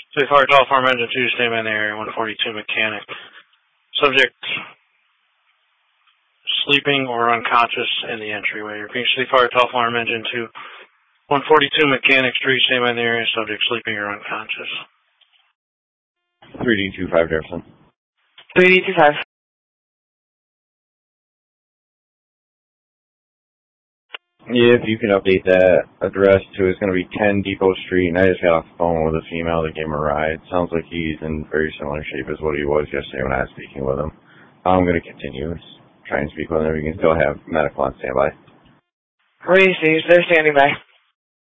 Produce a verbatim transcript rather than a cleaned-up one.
City Fire Call Farm Engine two, stand by in the area, one forty-two mechanic. Subject sleeping or unconscious in the entryway. Repeat, City Fire Call Farm Engine two, one forty-two Mechanic Street, stand by in the area, subject sleeping or unconscious. three D two five Jefferson. three D two five. Yeah, if you can update that address to, it's going to be ten Depot Street, and I just got off the phone with a female that gave him a ride. Sounds like he's in very similar shape as what he was yesterday when I was speaking with him. I'm going to continue trying to speak with him. You can still have medical on standby. Where do you see? They're standing by.